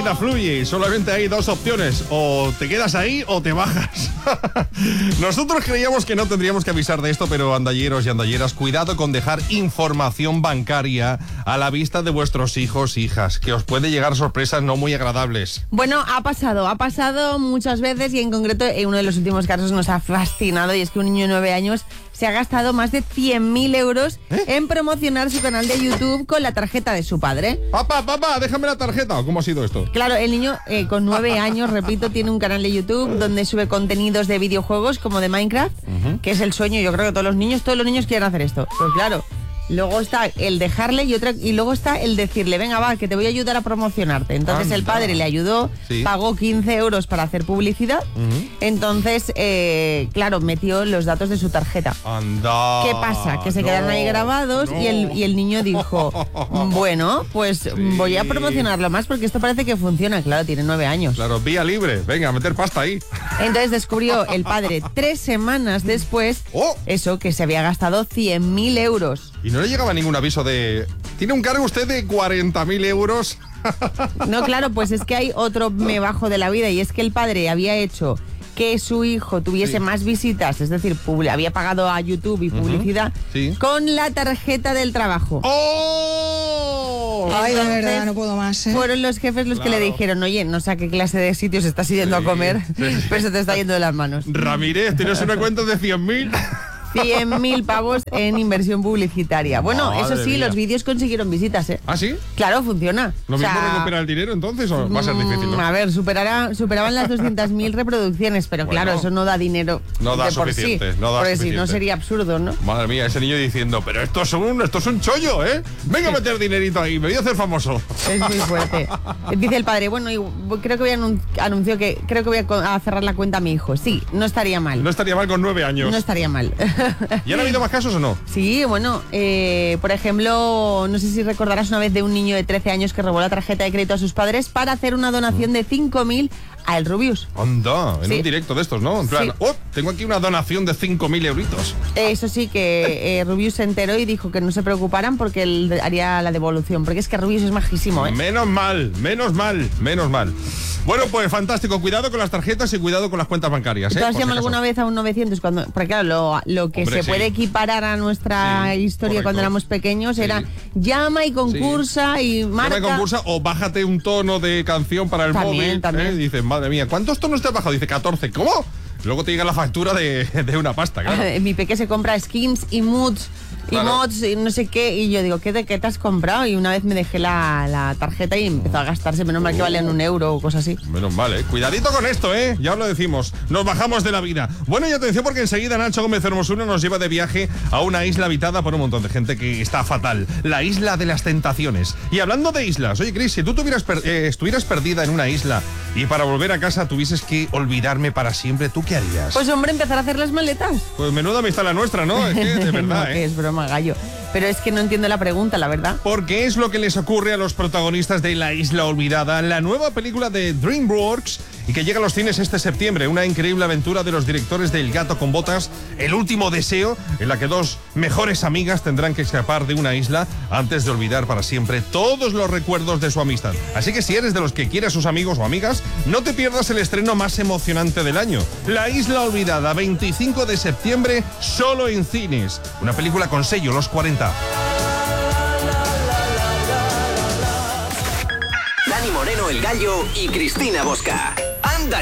tienda Fluye. Solamente hay dos opciones. O te quedas ahí o te bajas. Nosotros creíamos que no tendríamos que avisar de esto, pero andalleros y andalleras, cuidado con dejar información bancaria a la vista de vuestros hijos e hijas, que os puede llegar sorpresas no muy agradables. Bueno, ha pasado muchas veces y en concreto uno de los últimos casos nos ha fascinado y es que un niño de 9 años se ha gastado más de 100.000 euros en promocionar su canal de YouTube con la tarjeta de su padre. Papá, déjame la tarjeta. ¿Cómo ha sido esto? Claro, el niño con 9 años, repito, tiene un canal de YouTube donde sube contenidos de videojuegos como de Minecraft, que es el sueño, yo creo que todos los niños quieren hacer esto. Pero claro, luego está el dejarle y luego está el decirle, venga, va, que te voy a ayudar a promocionarte. Entonces el padre le ayudó, pagó 15 euros para hacer publicidad. Entonces, claro, metió los datos de su tarjeta. Anda. ¿Qué pasa? Que se quedaron ahí grabados y el niño dijo, bueno, pues voy a promocionarlo más porque esto parece que funciona. Claro, tiene 9 años. Claro, vía libre. Venga, a meter pasta ahí. Entonces descubrió el padre 3 semanas después, eso, que se había gastado 100.000 euros. Y no le llegaba ningún aviso de... ¿Tiene un cargo usted de 40.000 euros? No, claro, pues es que hay otro me bajo de la vida y es que el padre había hecho que su hijo tuviese más visitas, es decir, había pagado a YouTube y publicidad con la tarjeta del trabajo. ¡Oh! Ay, de verdad, no puedo más, ¿eh? Fueron los jefes los que le dijeron, oye, no sé a qué clase de sitios estás yendo a comer, pero se te está yendo de las manos. Ramírez, ¿tienes una cuenta de 100.000? 100.000 pavos en inversión publicitaria. Bueno, Madre eso sí, mía. los vídeos consiguieron visitas, ¿eh? ¿Ah, sí? Claro, funciona. ¿Lo mismo recuperar el dinero entonces o va a ser difícil, no? A ver, superaban las 200.000 reproducciones, pero Bueno, claro, eso no da dinero. No da de por suficiente, sí, no da porque suficiente. si no sería absurdo, ¿no? Madre mía, ese niño diciendo, pero esto es un chollo, ¿eh? Venga a meter dinerito ahí, me voy a hacer famoso. Es muy fuerte. Dice el padre, bueno, creo que anunció que creo que voy a cerrar la cuenta a mi hijo. Sí, no estaría mal. No estaría mal con 9 años. No estaría mal. ¿Y han habido más casos o no? Sí, bueno, por ejemplo, no sé si recordarás una vez de un niño de 13 años que robó la tarjeta de crédito a sus padres para hacer una donación de 5.000 a El Rubius. Anda, en un directo de estos, ¿no? En plan, tengo aquí una donación de 5.000 euritos. Eso sí, que Rubius se enteró y dijo que no se preocuparan porque él haría la devolución, porque es que Rubius es majísimo, ¿eh? Menos mal. Bueno, pues fantástico, cuidado con las tarjetas y cuidado con las cuentas bancarias, ¿eh? ¿Tú has llamado alguna vez a un 900? Porque claro, lo que se puede equiparar a nuestra historia cuando éramos pequeños era llama y concursa y marca. Llama y concursa o bájate un tono de canción para el móvil. También. Dices, madre mía, ¿cuántos tonos te has bajado? Dice 14. ¿Cómo? Luego te llega la factura de una pasta, claro. Mi peque se compra skins y moods. Y mods y no sé qué, y yo digo, ¿qué te has comprado? Y una vez me dejé la tarjeta y empezó a gastarse, menos mal que valían 1 euro o cosas así. Menos mal, cuidadito con esto, ya os lo decimos, nos bajamos de la vida. Bueno, y atención porque enseguida Nacho Gómez Hermosuna nos lleva de viaje a una isla habitada por un montón de gente que está fatal, la isla de las tentaciones. Y hablando de islas, oye Cris, si tú estuvieras perdida en una isla y para volver a casa tuvieses que olvidarme para siempre, ¿tú qué harías? Pues hombre, empezar a hacer las maletas. Pues menuda amistad la nuestra, ¿no? Es que de verdad, No, que es broma, gallo. Pero es que no entiendo la pregunta, la verdad. Porque es lo que les ocurre a los protagonistas de La Isla Olvidada, la nueva película de DreamWorks y que llega a los cines este septiembre. Una increíble aventura de los directores de El gato con botas, El último deseo, en la que dos mejores amigas tendrán que escapar de una isla antes de olvidar para siempre todos los recuerdos de su amistad. Así que si eres de los que quiere a sus amigos o amigas, no te pierdas el estreno más emocionante del año. La Isla Olvidada, 25 de septiembre, solo en cines. Una película con sello Los 40. Dani Moreno, el Gallo y Cristina Bosca. ¡Anda!